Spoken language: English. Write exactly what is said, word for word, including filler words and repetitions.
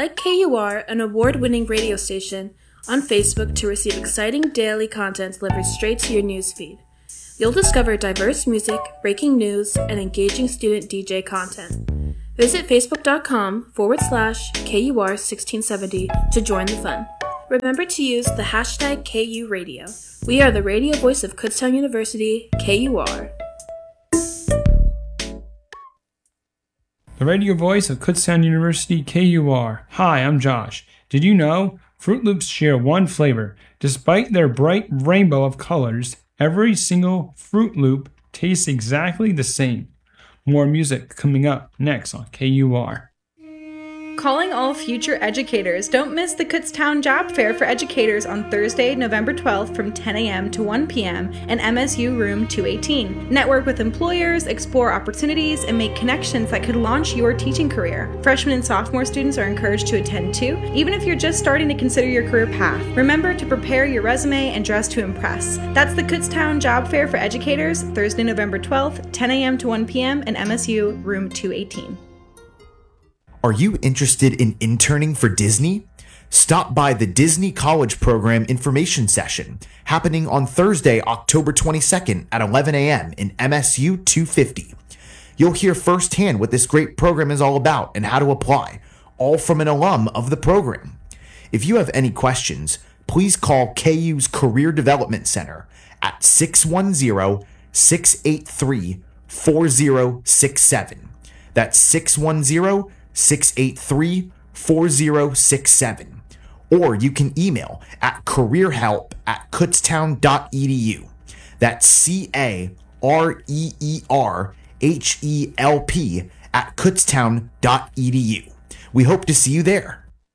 Like K U R, an award-winning radio station, on Facebook to receive exciting daily content delivered straight to your newsfeed. You'll discover diverse music, breaking news, and engaging student D J content. Visit facebook.com forward slash KUR1670 to join the fun. Remember to use the hashtag K U Radio. We are the radio voice of Kutztown University, K U R. The radio voice of Kutztown University, K U R. Hi, I'm Josh. Did you know Fruit Loops share one flavor? Despite their bright rainbow of colors, every single Fruit Loop tastes exactly the same. More music coming up next on K U R. Calling all future educators, don't miss the Kutztown Job Fair for Educators on Thursday, November twelfth from ten a.m. to one p.m. in M S U Room two eighteen. Network with employers, explore opportunities, and make connections that could launch your teaching career. Freshman and sophomore students are encouraged to attend too, even if you're just starting to consider your career path. Remember to prepare your resume and dress to impress. That's the Kutztown Job Fair for Educators, Thursday, November twelfth, ten a.m. to one p.m. in M S U Room two eighteen. Are you interested in interning for Disney? Stop by the Disney College Program Information Session happening on Thursday, October twenty-second at eleven a.m. in M S U two fifty. You'll hear firsthand what this great program is all about and how to apply, all from an alum of the program. If you have any questions, please call K U's Career Development Center at six one zero, six eight three, four zero six seven. That's six one zero, six eight three, four zero six seven. Or you can email at careerhelp at kutztown dot e d u. That's C A R E E R H E L P at kutztown dot e d u. We hope to see you there.